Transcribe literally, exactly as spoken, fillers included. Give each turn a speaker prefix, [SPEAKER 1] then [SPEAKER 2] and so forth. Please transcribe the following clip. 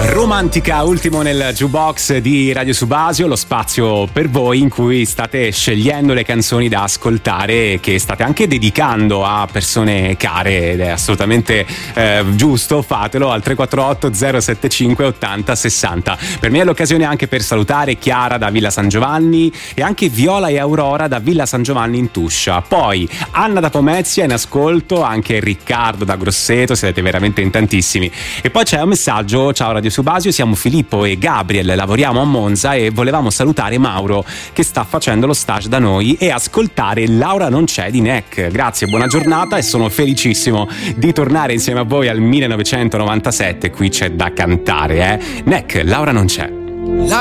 [SPEAKER 1] Romantica, ultimo nel jukebox di Radio Subasio, lo spazio per voi in cui state scegliendo le canzoni da ascoltare che state anche dedicando a persone care, ed è assolutamente eh, giusto, fatelo al tre quattro otto zero sette cinque ottanta sessanta. Per me è l'occasione anche per salutare Chiara da Villa San Giovanni e anche Viola e Aurora da Villa San Giovanni in Tuscia, poi Anna da Pomezia in ascolto, anche Riccardo da Grosseto, siete veramente in tantissimi. E poi c'è un messaggio: ciao Radio Subasio, siamo Filippo e Gabriel, lavoriamo a Monza e volevamo salutare Mauro che sta facendo lo stage da noi e ascoltare Laura non c'è di Neck. Grazie, buona giornata e sono felicissimo di tornare insieme a voi al millenovecentonovantasette. Qui c'è da cantare, eh Neck, Laura non c'è.